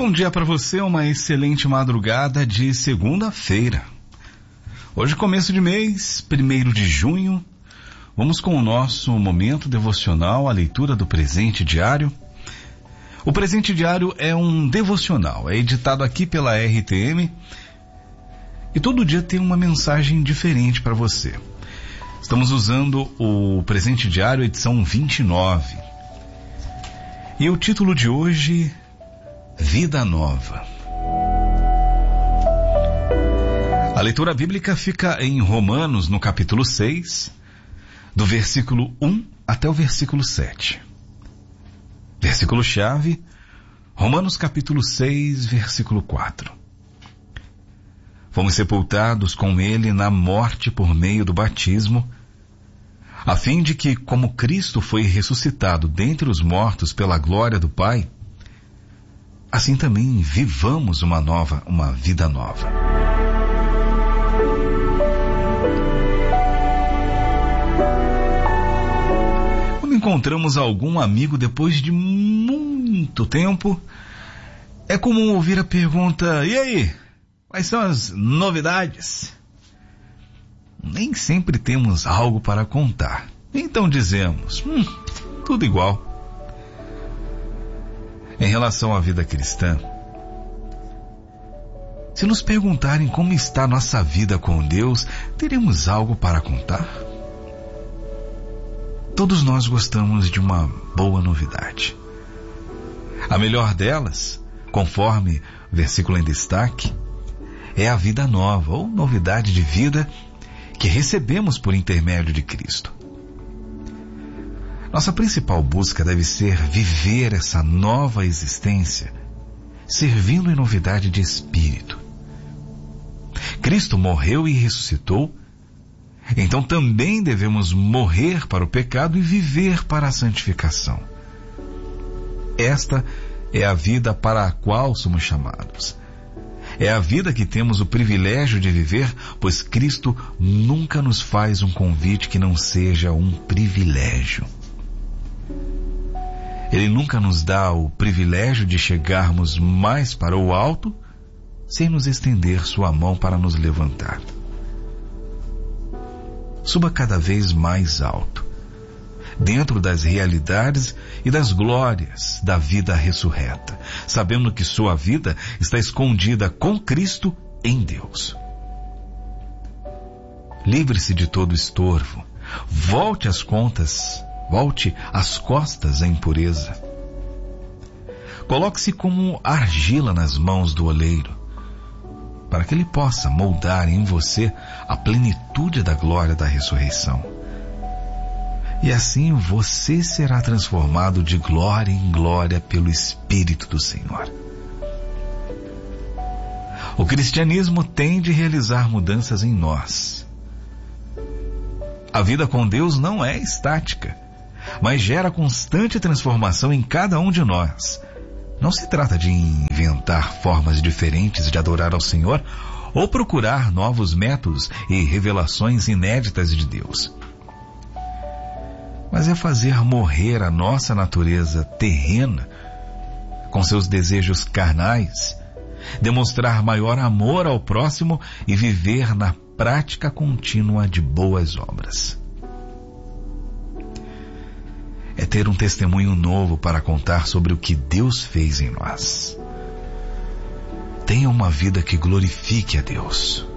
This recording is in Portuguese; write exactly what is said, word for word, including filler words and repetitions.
Bom dia para você, uma excelente madrugada de segunda-feira. Hoje, começo de mês, primeiro de junho, vamos com o nosso momento devocional, a leitura do presente diário. O presente diário é um devocional, é editado aqui pela R T M e todo dia tem uma mensagem diferente para você. Estamos usando o presente diário, edição vinte e nove. E o título de hoje, Vida Nova. A leitura bíblica fica em Romanos, no capítulo seis, do versículo um até o versículo sete. Versículo-chave, Romanos capítulo seis, versículo quatro. Fomos sepultados com ele na morte por meio do batismo, a fim de que, como Cristo foi ressuscitado dentre os mortos pela glória do Pai, assim também vivamos uma nova, uma vida nova. Quando encontramos algum amigo depois de muito tempo, é comum ouvir a pergunta: e aí, quais são as novidades? Nem sempre temos algo para contar. Então dizemos, hum, tudo igual. Em relação à vida cristã, se nos perguntarem como está nossa vida com Deus, teremos algo para contar? Todos nós gostamos de uma boa novidade. A melhor delas, conforme o versículo em destaque, é a vida nova, ou novidade de vida que recebemos por intermédio de Cristo. Nossa principal busca deve ser viver essa nova existência, servindo em novidade de espírito. Cristo morreu e ressuscitou, então também devemos morrer para o pecado e viver para a santificação. Esta é a vida para a qual somos chamados. É a vida que temos o privilégio de viver, pois Cristo nunca nos faz um convite que não seja um privilégio. Ele nunca nos dá o privilégio de chegarmos mais para o alto sem nos estender sua mão para nos levantar. Suba cada vez mais alto, dentro das realidades e das glórias da vida ressurreta, sabendo que sua vida está escondida com Cristo em Deus. Livre-se de todo estorvo, volte às contas, volte às costas à impureza. Coloque-se como argila nas mãos do oleiro, para que ele possa moldar em você a plenitude da glória da ressurreição. E assim você será transformado de glória em glória pelo Espírito do Senhor. O cristianismo tem de realizar mudanças em nós. A vida com Deus não é estática, mas gera constante transformação em cada um de nós. Não se trata de inventar formas diferentes de adorar ao Senhor ou procurar novos métodos e revelações inéditas de Deus. Mas é fazer morrer a nossa natureza terrena com seus desejos carnais, demonstrar maior amor ao próximo e viver na prática contínua de boas obras. É ter um testemunho novo para contar sobre o que Deus fez em nós. Tenha uma vida que glorifique a Deus.